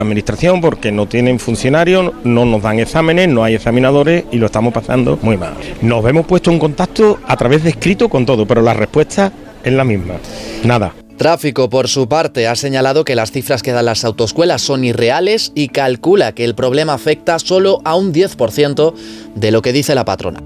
Administración porque no tienen funcionarios, no nos dan exámenes, no hay examinadores y lo estamos pasando muy mal. Nos hemos puesto en contacto a través de escrito con todo, pero la respuesta es la misma, nada. Tráfico, por su parte, ha señalado que las cifras que dan las autoescuelas son irreales y calcula que el problema afecta solo a un 10% de lo que dice la patronal.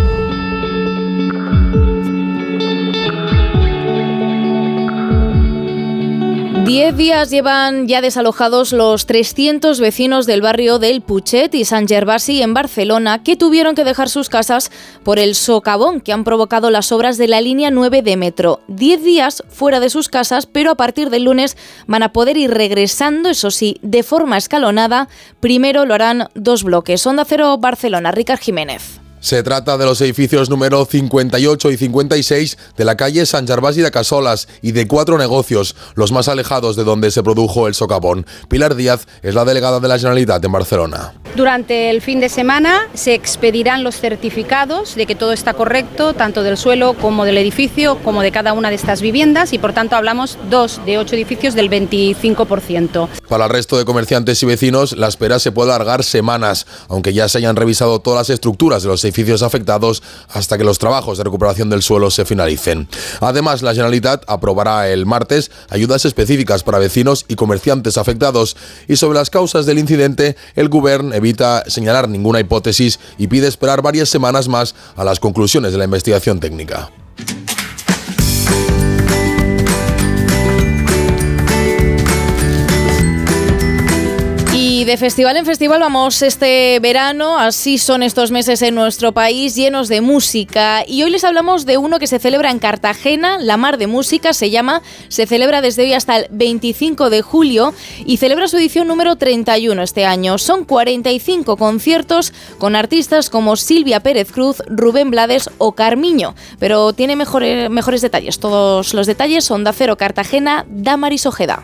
10 días llevan ya desalojados los 300 vecinos del barrio del Putxet y Sant Gervasi en Barcelona, que tuvieron que dejar sus casas por el socavón que han provocado las obras de la línea 9 de metro. 10 días fuera de sus casas, pero a partir del lunes van a poder ir regresando, eso sí, de forma escalonada. Primero lo harán 2 bloques. Onda Cero Barcelona, Ricard Jiménez. Se trata de los edificios número 58 y 56 de la calle Sant Gervasi de Cassolas y de 4 negocios, los más alejados de donde se produjo el socavón. Pilar Díaz es la delegada de la Generalitat en Barcelona. Durante el fin de semana se expedirán los certificados de que todo está correcto, tanto del suelo como del edificio, como de cada una de estas viviendas, y por tanto hablamos 2 de 8 edificios del 25%. Para el resto de comerciantes y vecinos, la espera se puede alargar semanas, aunque ya se hayan revisado todas las estructuras de los edificios afectados hasta que los trabajos de recuperación del suelo se finalicen. Además, la Generalitat aprobará el martes ayudas específicas para vecinos y comerciantes afectados. Y sobre las causas del incidente, el Govern evita señalar ninguna hipótesis y pide esperar varias semanas más a las conclusiones de la investigación técnica. Y de festival en festival vamos este verano, así son estos meses en nuestro país, llenos de música. Y hoy les hablamos de uno que se celebra en Cartagena, La Mar de Música se llama, se celebra desde hoy hasta el 25 de julio y celebra su edición número 31 este año. Son 45 conciertos con artistas como Silvia Pérez Cruz, Rubén Blades o Carmiño, pero tiene mejores detalles. Todos los detalles son Onda Cero Cartagena, Damaris Ojeda.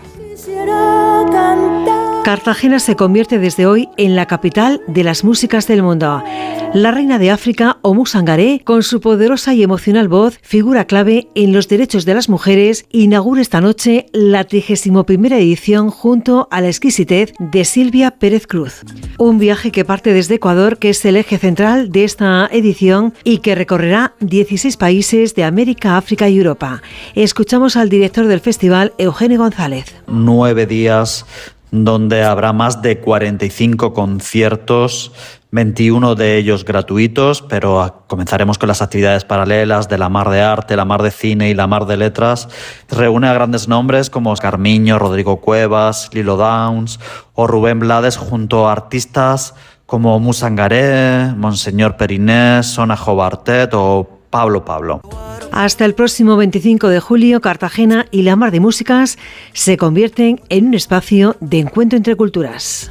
Cartagena se convierte desde hoy en la capital de las músicas del mundo. La reina de África, Oumou Sangaré, con su poderosa y emocional voz, figura clave en los derechos de las mujeres, inaugura esta noche la 31ª edición junto a la exquisitez de Silvia Pérez Cruz. Un viaje que parte desde Ecuador, que es el eje central de esta edición y que recorrerá 16 países de América, África y Europa. Escuchamos al director del festival, Eugenio González. 9 días donde habrá más de 45 conciertos, 21 de ellos gratuitos, pero comenzaremos con las actividades paralelas de La Mar de Arte, La Mar de Cine y La Mar de Letras. Reúne a grandes nombres como Carmiño, Rodrigo Cuevas, Lilo Downs o Rubén Blades, junto a artistas como Oumou Sangaré, Monseñor Periné, Sona Jobartet o Pablo. Hasta el próximo 25 de julio, Cartagena y La Mar de Músicas se convierten en un espacio de encuentro entre culturas.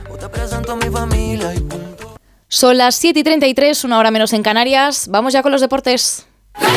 Son las 7:33, una hora menos en Canarias. Vamos ya con los deportes.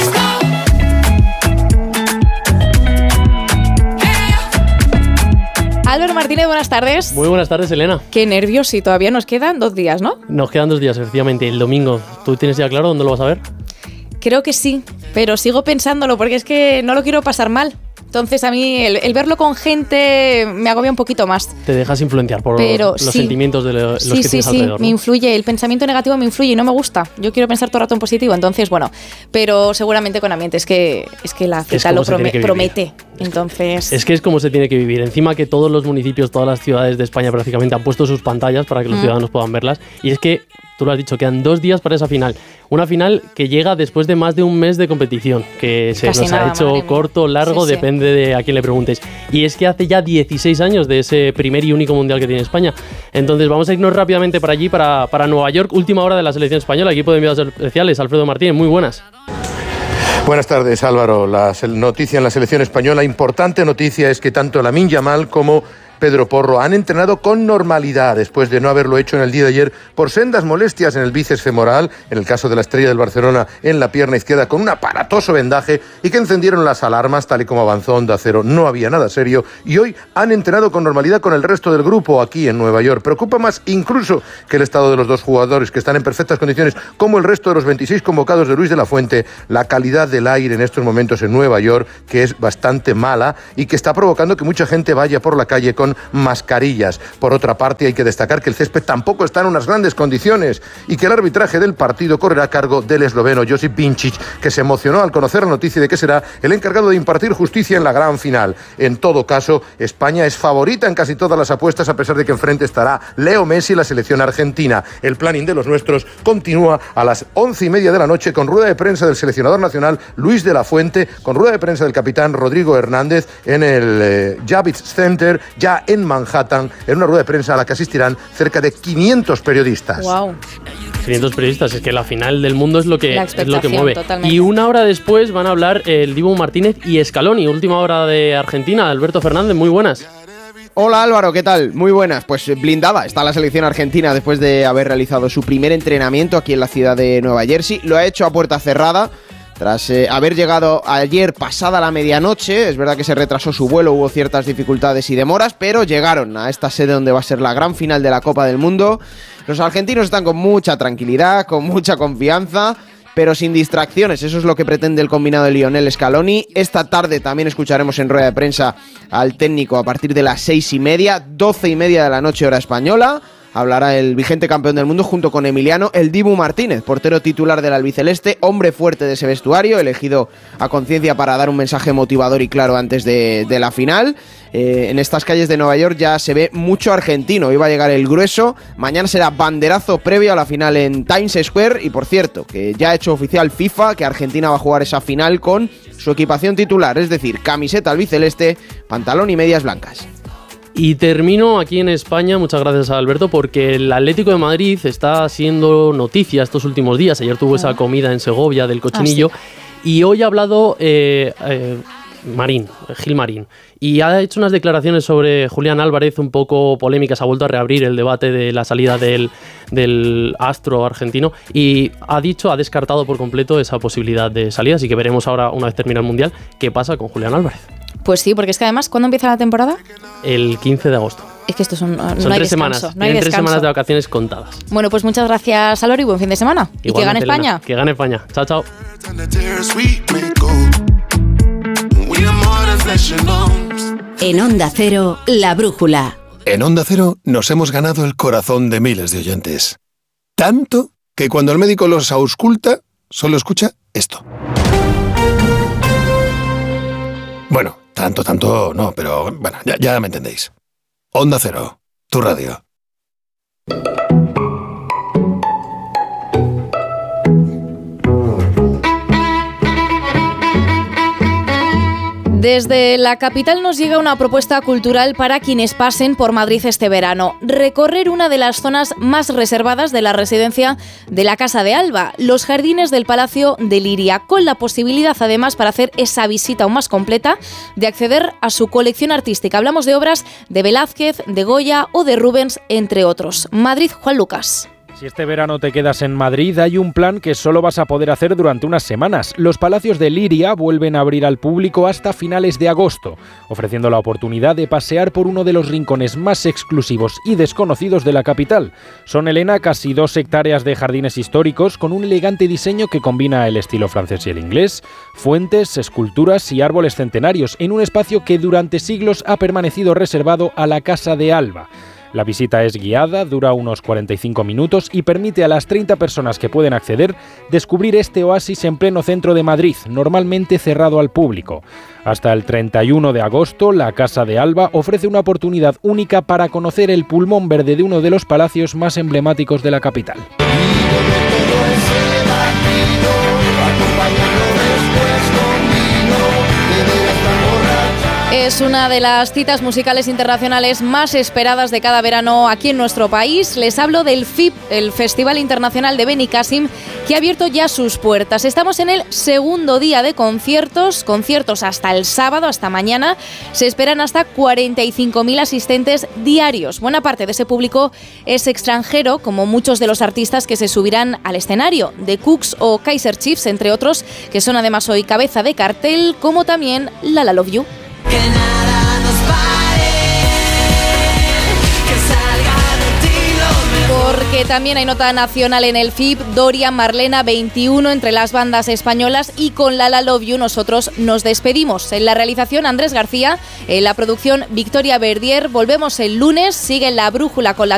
Álvaro Martínez, buenas tardes. Muy buenas tardes, Elena. Qué nervios, y todavía nos quedan 2 días, ¿no? Nos quedan 2 días, efectivamente, el domingo. ¿Tú tienes ya claro dónde lo vas a ver? Creo que sí, pero sigo pensándolo porque es que no lo quiero pasar mal. Entonces a mí el verlo con gente me agobia un poquito más. Te dejas influenciar por los sentimientos de los que tienes alrededor, ¿no? Me influye, el pensamiento negativo me influye y no me gusta. Yo quiero pensar todo el rato en positivo, entonces bueno, pero seguramente con ambiente, es que la cita lo promete. Entonces... Es que es como se tiene que vivir. Encima que todos los municipios, todas las ciudades de España prácticamente han puesto sus pantallas para que los ciudadanos puedan verlas. Y es que, tú lo has dicho, quedan 2 días para esa final. Una final que llega después de más de un mes de competición, que se nos ha hecho corto, largo, depende de a quién le preguntes. Y es que hace ya 16 años de ese primer y único mundial que tiene España. Entonces vamos a irnos rápidamente para allí, para Nueva York, última hora de la selección española. Equipo de enviados especiales, Alfredo Martínez, muy buenas. Buenas tardes, Álvaro. La noticia en la selección española, importante noticia, es que tanto Lamine Yamal como Pedro Porro han entrenado con normalidad después de no haberlo hecho en el día de ayer por sendas molestias en el bíceps femoral, en el caso de la estrella del Barcelona en la pierna izquierda con un aparatoso vendaje, y que encendieron las alarmas tal y como avanzó Onda Cero. No había nada serio y hoy han entrenado con normalidad con el resto del grupo aquí en Nueva York. Preocupa más incluso que el estado de los 2 jugadores, que están en perfectas condiciones, como el resto de los 26 convocados de Luis de la Fuente, la calidad del aire en estos momentos en Nueva York, que es bastante mala y que está provocando que mucha gente vaya por la calle con con mascarillas. Por otra parte, hay que destacar que el césped tampoco está en unas grandes condiciones y que el arbitraje del partido correrá a cargo del esloveno Josip Bincic, que se emocionó al conocer la noticia de que será el encargado de impartir justicia en la gran final. En todo caso, España es favorita en casi todas las apuestas, a pesar de que enfrente estará Leo Messi y la selección argentina. El planning de los nuestros continúa a las 11:30 de la noche con rueda de prensa del seleccionador nacional Luis de la Fuente, con rueda de prensa del capitán Rodrigo Hernández en el Javits Center, ya en Manhattan, en una rueda de prensa a la que asistirán cerca de 500 periodistas. Wow. 500 periodistas, es que la final del mundo es lo que mueve. Totalmente. Y una hora después van a hablar el Dibu Martínez y Scaloni, última hora de Argentina. Alberto Fernández, muy buenas. Hola Álvaro, ¿qué tal? Muy buenas. Pues blindada está la selección argentina después de haber realizado su primer entrenamiento aquí en la ciudad de Nueva Jersey. Lo ha hecho a puerta cerrada, tras haber llegado ayer pasada la medianoche. Es verdad que se retrasó su vuelo, hubo ciertas dificultades y demoras, pero llegaron a esta sede donde va a ser la gran final de la Copa del Mundo. Los argentinos están con mucha tranquilidad, con mucha confianza, pero sin distracciones. Eso es lo que pretende el combinado de Lionel Scaloni. Esta tarde también escucharemos en rueda de prensa al técnico a partir de las 6:30, 12:30 de la noche hora española. Hablará el vigente campeón del mundo junto con Emiliano el Dibu Martínez, portero titular del albiceleste, hombre fuerte de ese vestuario, elegido a conciencia para dar un mensaje motivador y claro antes de la final. En estas calles de Nueva York ya se ve mucho argentino. Hoy va a llegar el grueso. Mañana será banderazo previo a la final en Times Square. Y por cierto, que ya ha hecho oficial FIFA que Argentina va a jugar esa final con su equipación titular, es decir, camiseta albiceleste, pantalón y medias blancas. Y termino aquí en España, muchas gracias a Alberto, porque el Atlético de Madrid está siendo noticia estos últimos días. Ayer tuvo esa comida en Segovia del cochinillo. Sí. Y hoy ha hablado Gil Marín, y ha hecho unas declaraciones sobre Julián Álvarez un poco polémicas. Ha vuelto a reabrir el debate de la salida del astro argentino y ha descartado por completo esa posibilidad de salida. Así que veremos ahora, una vez termine el Mundial, qué pasa con Julián Álvarez. Pues sí, porque es que además, ¿cuándo empieza la temporada? El 15 de agosto. Es que esto son no hay 3 descanso, semanas. No hay Tienen 3 descanso. semanas de vacaciones contadas. Bueno, pues muchas gracias, Álvaro, y buen fin de semana. Igualmente, y que gane España. Elena, que gane España. Chao, chao. En Onda Cero, La Brújula. En Onda Cero nos hemos ganado el corazón de miles de oyentes. Tanto que cuando el médico los ausculta, solo escucha esto. Bueno, tanto no, pero bueno, ya me entendéis. Onda Cero, tu radio. Desde la capital nos llega una propuesta cultural para quienes pasen por Madrid este verano. Recorrer una de las zonas más reservadas de la residencia de la Casa de Alba, los jardines del Palacio de Liria, con la posibilidad además para hacer esa visita aún más completa de acceder a su colección artística. Hablamos de obras de Velázquez, de Goya o de Rubens, entre otros. Madrid, Juan Lucas. Si este verano te quedas en Madrid, hay un plan que solo vas a poder hacer durante unas semanas. Los Palacios de Liria vuelven a abrir al público hasta finales de agosto, ofreciendo la oportunidad de pasear por uno de los rincones más exclusivos y desconocidos de la capital. Son, Elena, casi 2 hectáreas de jardines históricos con un elegante diseño que combina el estilo francés y el inglés, fuentes, esculturas y árboles centenarios, en un espacio que durante siglos ha permanecido reservado a la Casa de Alba. La visita es guiada, dura unos 45 minutos y permite a las 30 personas que pueden acceder descubrir este oasis en pleno centro de Madrid, normalmente cerrado al público. Hasta el 31 de agosto, la Casa de Alba ofrece una oportunidad única para conocer el pulmón verde de uno de los palacios más emblemáticos de la capital. Es una de las citas musicales internacionales más esperadas de cada verano aquí en nuestro país. Les hablo del FIB, el Festival Internacional de Benicàssim, que ha abierto ya sus puertas. Estamos en el segundo día de conciertos hasta el sábado, hasta mañana. Se esperan hasta 45.000 asistentes diarios. Buena parte de ese público es extranjero, como muchos de los artistas que se subirán al escenario, The Cooks o Kaiser Chiefs, entre otros, que son además hoy cabeza de cartel, como también La La Love You. Que nada nos pare, que salga de ti lo mejor. Porque que también hay nota nacional en el FIP. Dorian, Marlena, 21 entre las bandas españolas, y con La La Love You nosotros nos despedimos. En la realización Andrés García, en la producción Victoria Verdier. Volvemos el lunes, sigue La Brújula con la